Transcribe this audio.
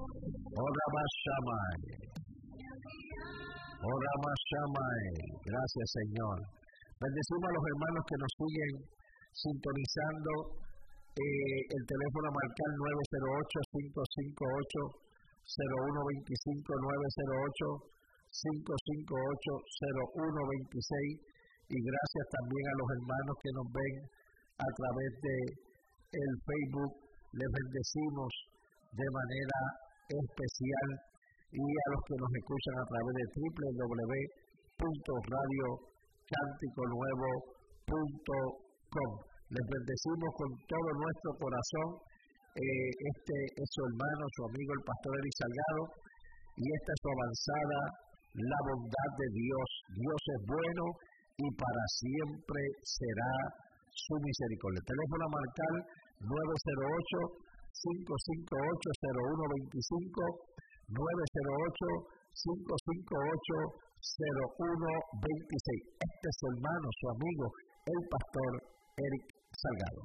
Gracias, Señor. Bendecimos a los hermanos que nos siguen sintonizando el teléfono a marcar 908-558-0125, 908-558-0126, y gracias también a los hermanos que nos ven a través de el Facebook. Les bendecimos de manera especial, y a los que nos escuchan a través de www.radiocanticonuevo.com. Les bendecimos con todo nuestro corazón. Este es su hermano, su amigo, el pastor Eric Salgado, y esta es su avanzada, la bondad de Dios. Dios es bueno y para siempre será su misericordia. Teléfono a marcar 908-558-0125, 908-558-0126. Este es su hermano, su amigo, el pastor Eric Salgado.